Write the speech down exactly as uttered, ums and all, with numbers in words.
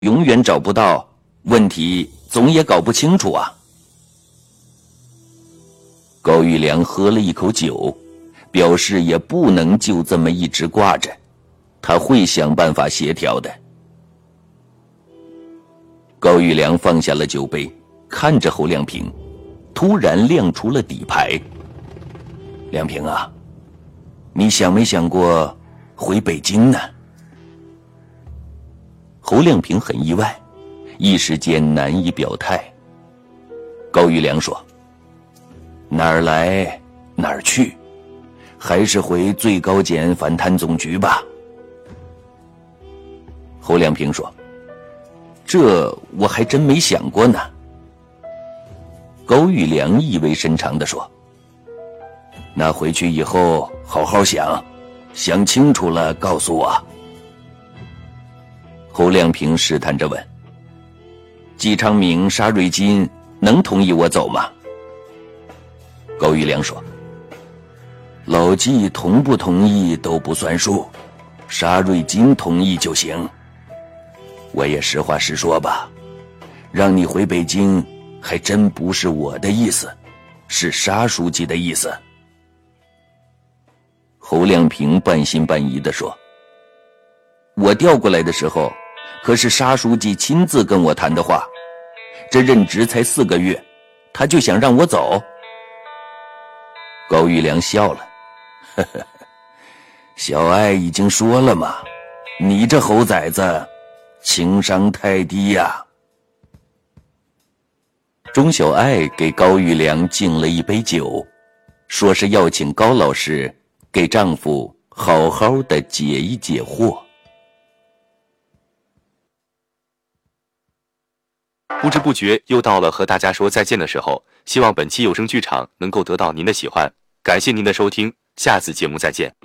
永远找不到，问题总也搞不清楚啊。高玉良喝了一口酒，表示也不能就这么一直挂着，他会想办法协调的。高玉良放下了酒杯，看着侯亮平，突然亮出了底牌。亮平啊，你想没想过回北京呢？侯亮平很意外，一时间难以表态。高玉良说，哪儿来哪儿去，还是回最高检反贪总局吧。侯亮平说，这我还真没想过呢。高玉良意味深长地说，那回去以后好好想，想清楚了告诉我。侯亮平试探着问，季昌明、沙瑞金能同意我走吗？高玉良说，老季同不同意都不算数，沙瑞金同意就行。我也实话实说吧，让你回北京还真不是我的意思，是沙书记的意思。侯亮平半信半疑地说，我调过来的时候可是沙书记亲自跟我谈的话，这任职才四个月，他就想让我走。高玉良笑了，呵呵，小艾已经说了嘛，你这猴崽子情商太低呀。钟小艾给高玉良敬了一杯酒，说是要请高老师给丈夫好好的解一解惑。 不知不觉又到了和大家说再见的时候，希望本期有声剧场能够得到您的喜欢，感谢您的收听，下次节目再见。